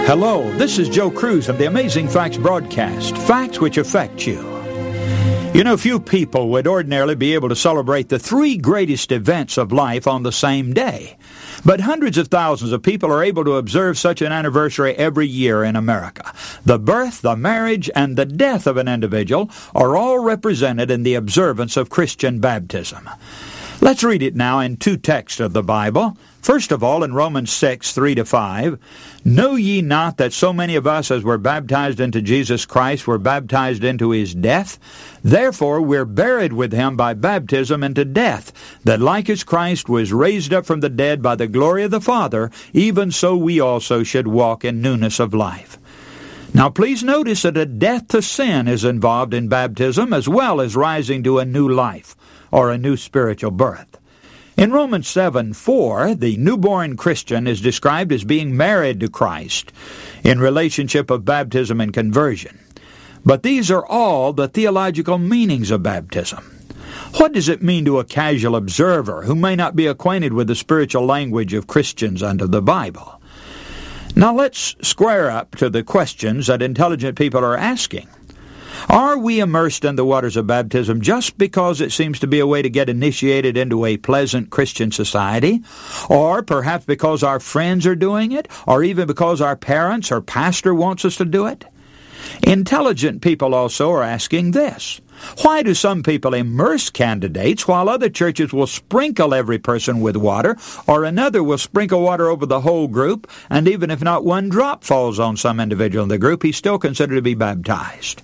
Hello, this is Joe Cruz of the Amazing Facts broadcast, facts which affect you. You know, few people would ordinarily be able to celebrate the three greatest events of life on the same day. But hundreds of thousands of people are able to observe such an anniversary every year in America. The birth, the marriage, and the death of an individual are all represented in the observance of Christian baptism. Let's read it now in two texts of the Bible. First of all, in Romans 6, 3-5, Know ye not that so many of us as were baptized into Jesus Christ were baptized into his death? Therefore we're buried with him by baptism into death, that like as Christ was raised up from the dead by the glory of the Father, even so we also should walk in newness of life. Now please notice that a death to sin is involved in baptism as well as rising to a new life, or a new spiritual birth. In Romans 7:4, the newborn Christian is described as being married to Christ in relationship of baptism and conversion. But these are all the theological meanings of baptism. What does it mean to a casual observer who may not be acquainted with the spiritual language of Christians under the Bible? Now let's square up to the questions that intelligent people are asking. Are we immersed in the waters of baptism just because it seems to be a way to get initiated into a pleasant Christian society? Or perhaps because our friends are doing it? Or even because our parents or pastor wants us to do it? Intelligent people also are asking this. Why do some people immerse candidates while other churches will sprinkle every person with water, or another will sprinkle water over the whole group, and even if not one drop falls on some individual in the group, he's still considered to be baptized?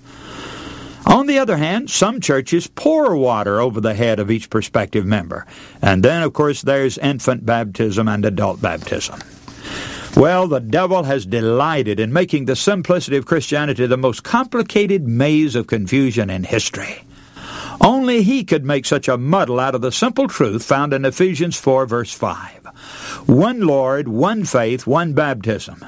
On the other hand, some churches pour water over the head of each prospective member. And then, of course, there's infant baptism and adult baptism. Well, the devil has delighted in making the simplicity of Christianity the most complicated maze of confusion in history. Only he could make such a muddle out of the simple truth found in Ephesians 4, verse 5. One Lord, one faith, one baptism.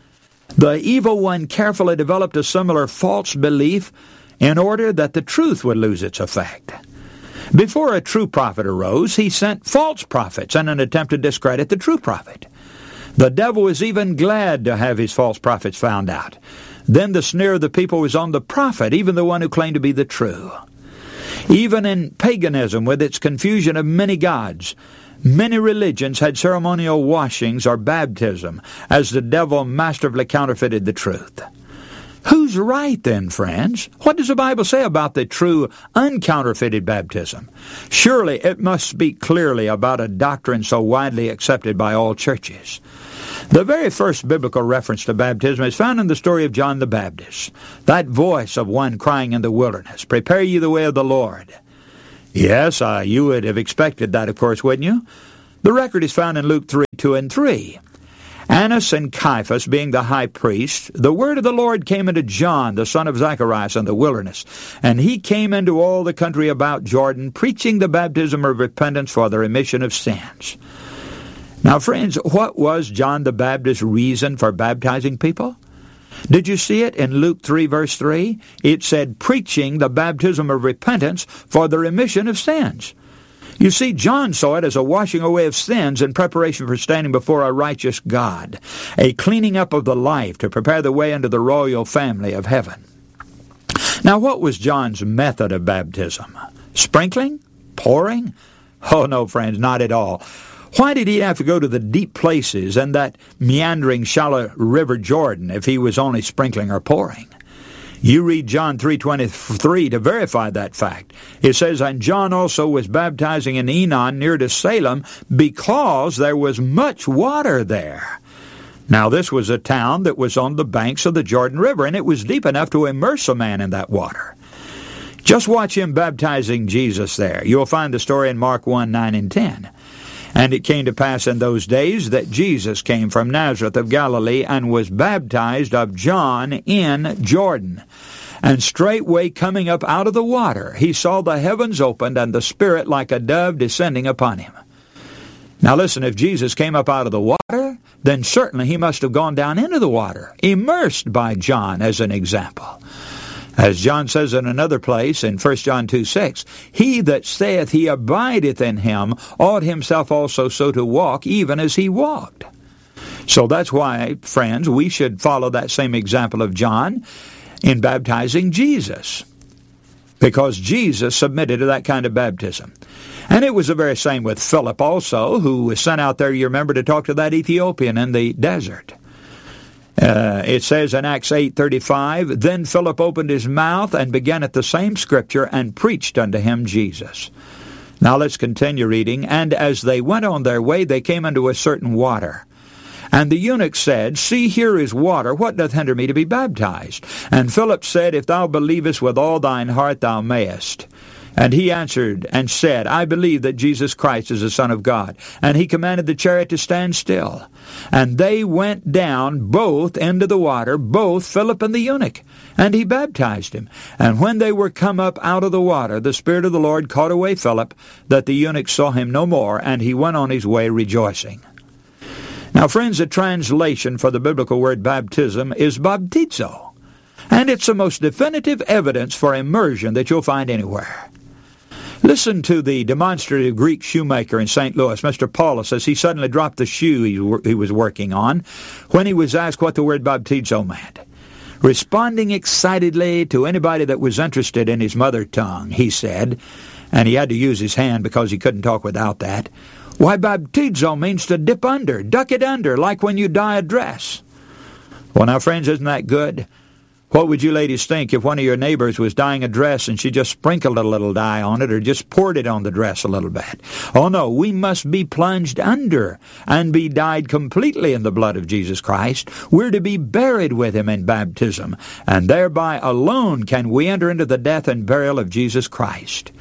The evil one carefully developed a similar false belief in order that the truth would lose its effect. Before a true prophet arose, he sent false prophets in an attempt to discredit the true prophet. The devil was even glad to have his false prophets found out. Then the sneer of the people was on the prophet, even the one who claimed to be the true. Even in paganism, with its confusion of many gods, many religions had ceremonial washings or baptism, as the devil masterfully counterfeited the truth. Who's right then, friends? What does the Bible say about the true, uncounterfeited baptism? Surely it must speak clearly about a doctrine so widely accepted by all churches. The very first biblical reference to baptism is found in the story of John the Baptist, that voice of one crying in the wilderness, "Prepare ye the way of the Lord." Yes, you would have expected that, of course, wouldn't you? The record is found in Luke 3, 2 and 3. Annas and Caiaphas being the high priest, the word of the Lord came into John, the son of Zacharias, in the wilderness. And he came into all the country about Jordan, preaching the baptism of repentance for the remission of sins. Now, friends, what was John the Baptist's reason for baptizing people? Did you see it in Luke 3, verse 3? It said, preaching the baptism of repentance for the remission of sins. You see, John saw it as a washing away of sins in preparation for standing before a righteous God, a cleaning up of the life to prepare the way into the royal family of heaven. Now, what was John's method of baptism? Sprinkling? Pouring? Oh, no, friends, not at all. Why did he have to go to the deep places and that meandering, shallow river Jordan if he was only sprinkling or pouring? You read John 3:23 to verify that fact. It says, and John also was baptizing in Enon near to Salem because there was much water there. Now this was a town that was on the banks of the Jordan River, and it was deep enough to immerse a man in that water. Just watch him baptizing Jesus there. You'll find the story in Mark 1, 9 and 10. And it came to pass in those days that Jesus came from Nazareth of Galilee and was baptized of John in Jordan. And straightway coming up out of the water, he saw the heavens opened and the Spirit like a dove descending upon him. Now listen, if Jesus came up out of the water, then certainly he must have gone down into the water, immersed by John as an example. As John says in another place, in 1 John 2:6, he that saith he abideth in him ought himself also so to walk, even as he walked. So that's why, friends, we should follow that same example of John in baptizing Jesus, because Jesus submitted to that kind of baptism. And it was the very same with Philip also, who was sent out there, you remember, to talk to that Ethiopian in the desert. It says in Acts 8:35, Then Philip opened his mouth and began at the same scripture and preached unto him Jesus. Now let's continue reading. And as they went on their way, they came unto a certain water. And the eunuch said, See, here is water. What doth hinder me to be baptized? And Philip said, If thou believest with all thine heart, thou mayest. And he answered and said, I believe that Jesus Christ is the Son of God. And he commanded the chariot to stand still. And they went down both into the water, both Philip and the eunuch. And he baptized him. And when they were come up out of the water, the Spirit of the Lord caught away Philip, that the eunuch saw him no more, and he went on his way rejoicing. Now, friends, the translation for the biblical word baptism is baptizo. And it's the most definitive evidence for immersion that you'll find anywhere. Listen to the demonstrative Greek shoemaker in St. Louis, Mr. Paulus, as he suddenly dropped the shoe he was working on when he was asked what the word baptizo meant. Responding excitedly to anybody that was interested in his mother tongue, he said, and he had to use his hand because he couldn't talk without that, Why, baptizo means to dip under, duck it under, like when you dye a dress. Well, now, friends, isn't that good? What would you ladies think if one of your neighbors was dyeing a dress and she just sprinkled a little dye on it or just poured it on the dress a little bit? Oh, no, we must be plunged under and be dyed completely in the blood of Jesus Christ. We're to be buried with him in baptism, and thereby alone can we enter into the death and burial of Jesus Christ.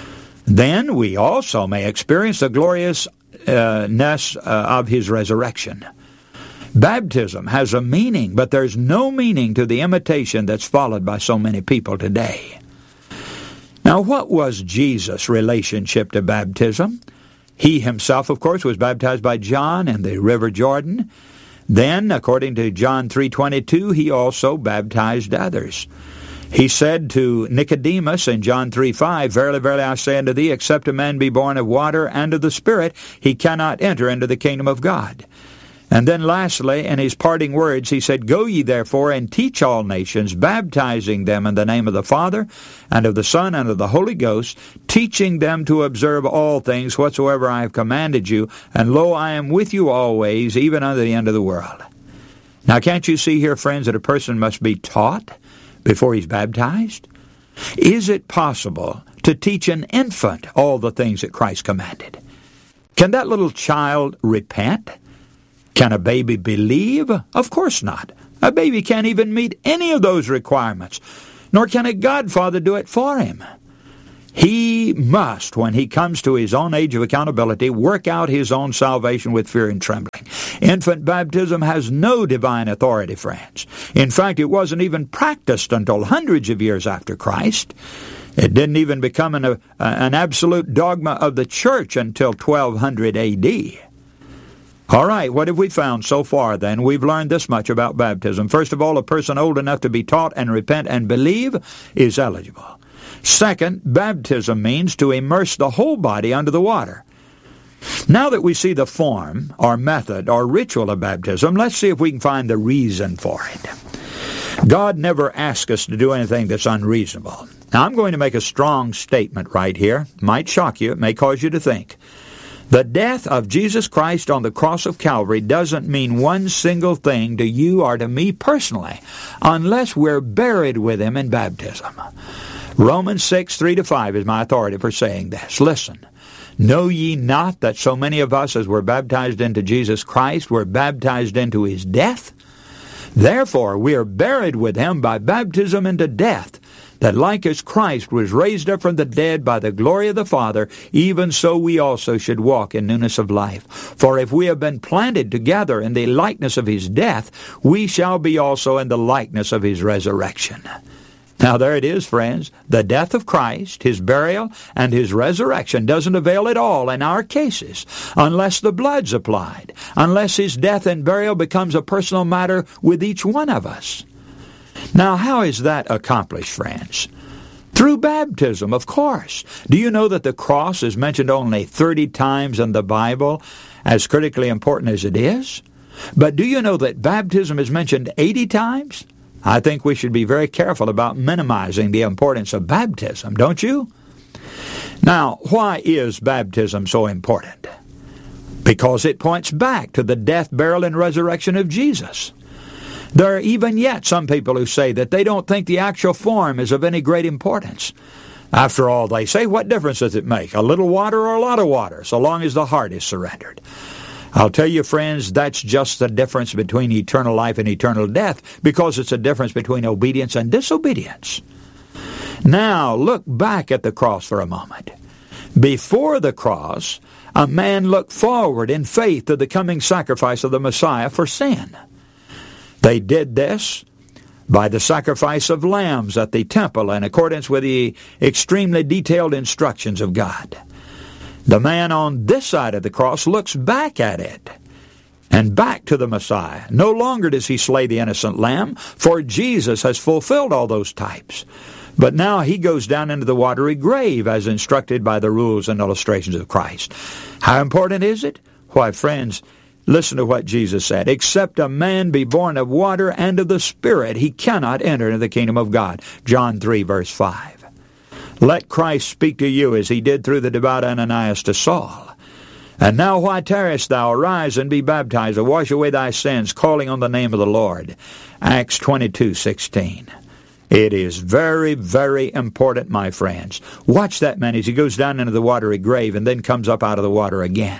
Then we also may experience the gloriousness of his resurrection. Baptism has a meaning, but there's no meaning to the imitation that's followed by so many people today. Now, what was Jesus' relationship to baptism? He himself, of course, was baptized by John in the River Jordan. Then, according to John 3:22, he also baptized others. He said to Nicodemus in John 3:5, Verily, verily, I say unto thee, except a man be born of water and of the Spirit, he cannot enter into the kingdom of God. And then lastly, in his parting words, he said, Go ye therefore and teach all nations, baptizing them in the name of the Father, and of the Son, and of the Holy Ghost, teaching them to observe all things whatsoever I have commanded you, and lo, I am with you always, even unto the end of the world. Now, can't you see here, friends, that a person must be taught before he's baptized? Is it possible to teach an infant all the things that Christ commanded? Can that little child repent? Can a baby believe? Of course not. A baby can't even meet any of those requirements, nor can a godfather do it for him. He must, when he comes to his own age of accountability, work out his own salvation with fear and trembling. Infant baptism has no divine authority, friends. In fact, it wasn't even practiced until hundreds of years after Christ. It didn't even become an absolute dogma of the church until 1200 A.D. All right, what have we found so far then? We've learned this much about baptism. First of all, a person old enough to be taught and repent and believe is eligible. Second, baptism means to immerse the whole body under the water. Now that we see the form, or method, or ritual of baptism, let's see if we can find the reason for it. God never asks us to do anything that's unreasonable. Now, I'm going to make a strong statement right here. It might shock you. It may cause you to think. The death of Jesus Christ on the cross of Calvary doesn't mean one single thing to you or to me personally, unless we're buried with him in baptism. Romans 6:3-5 is my authority for saying this. Listen, know ye not that so many of us as were baptized into Jesus Christ were baptized into his death? Therefore we are buried with him by baptism into death, that like as Christ was raised up from the dead by the glory of the Father, even so we also should walk in newness of life. For if we have been planted together in the likeness of his death, we shall be also in the likeness of his resurrection. Now there it is, friends. The death of Christ, his burial, and his resurrection doesn't avail at all in our cases unless the blood's applied, unless his death and burial becomes a personal matter with each one of us. Now, how is that accomplished, friends? Through baptism, of course. Do you know that the cross is mentioned only 30 times in the Bible, as critically important as it is? But do you know that baptism is mentioned 80 times? I think we should be very careful about minimizing the importance of baptism, don't you? Now, why is baptism so important? Because it points back to the death, burial, and resurrection of Jesus. There are even yet some people who say that they don't think the actual form is of any great importance. After all, they say, what difference does it make? A little water or a lot of water, so long as the heart is surrendered. I'll tell you, friends, that's just the difference between eternal life and eternal death, because it's a difference between obedience and disobedience. Now, look back at the cross for a moment. Before the cross, a man looked forward in faith to the coming sacrifice of the Messiah for sin. They did this by the sacrifice of lambs at the temple in accordance with the extremely detailed instructions of God. The man on this side of the cross looks back at it and back to the Messiah. No longer does he slay the innocent lamb, for Jesus has fulfilled all those types. But now he goes down into the watery grave as instructed by the rules and illustrations of Christ. How important is it? Why, friends, listen to what Jesus said. Except a man be born of water and of the Spirit, he cannot enter into the kingdom of God. John 3, verse 5. Let Christ speak to you as he did through the devout Ananias to Saul. And now why tarriest thou? Arise and be baptized, and wash away thy sins, calling on the name of the Lord. Acts 22:16. It is very, very important, my friends. Watch that man as he goes down into the watery grave and then comes up out of the water again.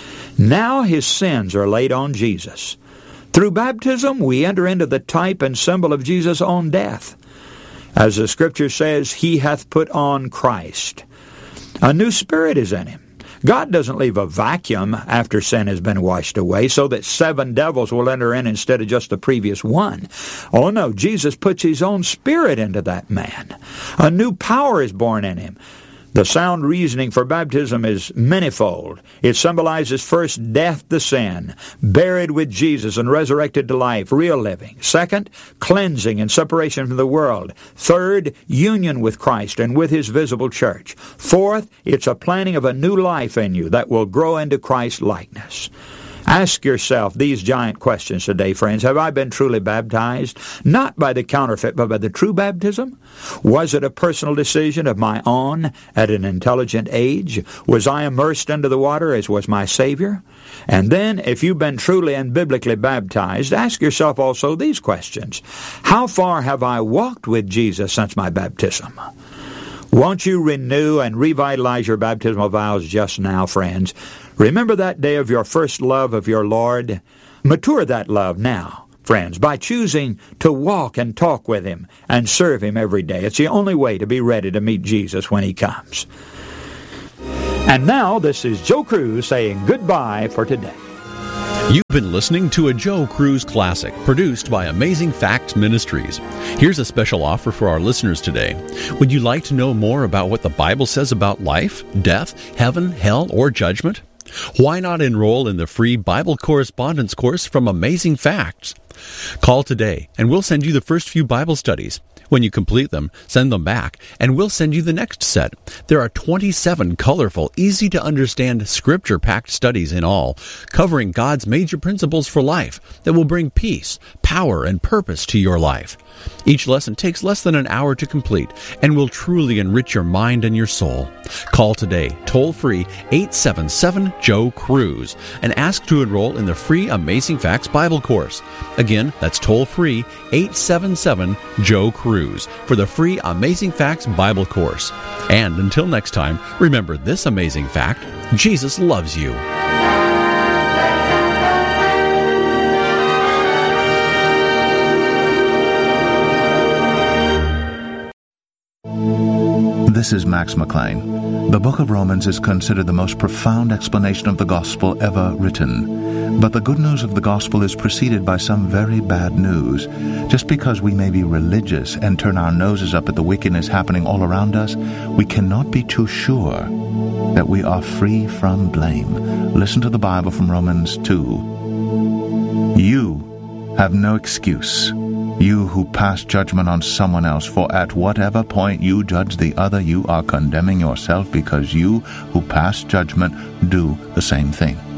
Now his sins are laid on Jesus. Through baptism, we enter into the type and symbol of Jesus' own death. As the Scripture says, he hath put on Christ. A new spirit is in him. God doesn't leave a vacuum after sin has been washed away so that 7 devils will enter in instead of just the previous one. Oh no, Jesus puts his own spirit into that man. A new power is born in him. The sound reasoning for baptism is manifold. It symbolizes first death to sin, buried with Jesus and resurrected to life, real living. Second, cleansing and separation from the world. Third, union with Christ and with his visible church. Fourth, it's a planting of a new life in you that will grow into Christ's likeness. Ask yourself these giant questions today, friends. Have I been truly baptized? Not by the counterfeit, but by the true baptism? Was it a personal decision of my own at an intelligent age? Was I immersed into the water as was my Savior? And then, if you've been truly and biblically baptized, ask yourself also these questions. How far have I walked with Jesus since my baptism? Won't you renew and revitalize your baptismal vows just now, friends? Remember that day of your first love of your Lord? Mature that love now, friends, by choosing to walk and talk with him and serve him every day. It's the only way to be ready to meet Jesus when he comes. And now, this is Joe Cruz saying goodbye for today. You've been listening to a Joe Cruz Classic, produced by Amazing Facts Ministries. Here's a special offer for our listeners today. Would you like to know more about what the Bible says about life, death, heaven, hell, or judgment? Why not enroll in the free Bible correspondence course from Amazing Facts? Call today, and we'll send you the first few Bible studies. When you complete them, send them back, and we'll send you the next set. There are 27 colorful, easy-to-understand, scripture-packed studies in all, covering God's major principles for life that will bring peace, power, and purpose to your life. Each lesson takes less than an hour to complete and will truly enrich your mind and your soul. Call today, toll-free 877-JOE-CRUISE, and ask to enroll in the free Amazing Facts Bible course. Again, that's toll-free 877-JOE-CRUISE for the free Amazing Facts Bible course. And until next time, remember this amazing fact: Jesus loves you. This is Max McLean. The book of Romans is considered the most profound explanation of the gospel ever written. But the good news of the gospel is preceded by some very bad news. Just because we may be religious and turn our noses up at the wickedness happening all around us, we cannot be too sure that we are free from blame. Listen to the Bible from Romans 2. You have no excuse. You who pass judgment on someone else, for at whatever point you judge the other, you are condemning yourself, because you who pass judgment do the same thing.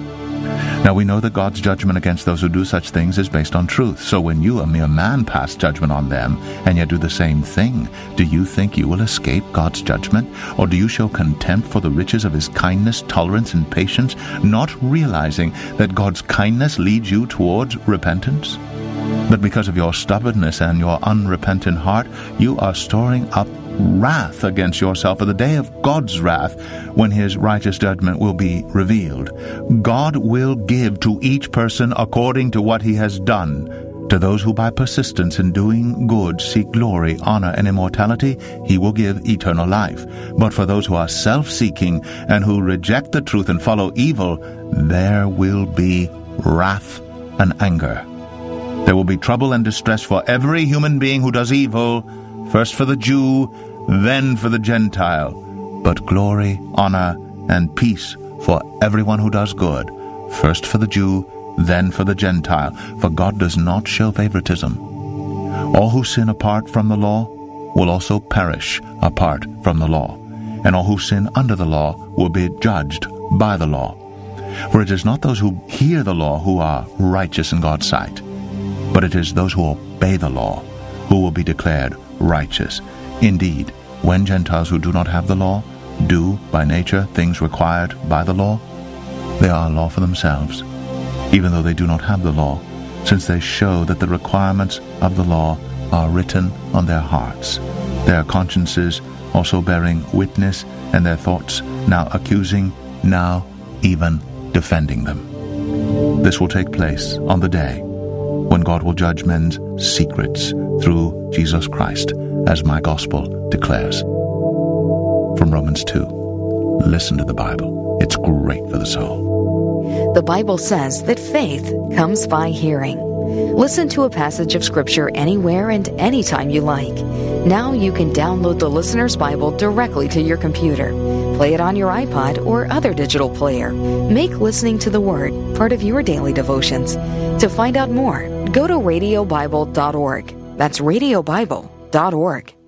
Now we know that God's judgment against those who do such things is based on truth. So when you, a mere man, pass judgment on them, and yet do the same thing, do you think you will escape God's judgment? Or do you show contempt for the riches of his kindness, tolerance, and patience, not realizing that God's kindness leads you towards repentance? But because of your stubbornness and your unrepentant heart, you are storing up wrath against yourself for the day of God's wrath, when his righteous judgment will be revealed. God will give to each person according to what he has done. To those who by persistence in doing good seek glory, honor, and immortality, he will give eternal life. But for those who are self-seeking and who reject the truth and follow evil, there will be wrath and anger. There will be trouble and distress for every human being who does evil, first for the Jew, then for the Gentile, but glory, honor, and peace for everyone who does good, first for the Jew, then for the Gentile, for God does not show favoritism. All who sin apart from the law will also perish apart from the law, and all who sin under the law will be judged by the law. For it is not those who hear the law who are righteous in God's sight, but it is those who obey the law who will be declared righteous. Indeed, when Gentiles who do not have the law do, by nature, things required by the law, they are a law for themselves, even though they do not have the law, since they show that the requirements of the law are written on their hearts, their consciences also bearing witness, and their thoughts now accusing, now even defending them. This will take place on the day when God will judge men's secrets through Jesus Christ, as my gospel declares. From Romans 2, listen to the Bible. It's great for the soul. The Bible says that faith comes by hearing. Listen to a passage of Scripture anywhere and anytime you like. Now you can download the Listener's Bible directly to your computer. Play it on your iPod or other digital player. Make listening to the Word part of your daily devotions. To find out more, go to radiobible.org. That's radiobible.org.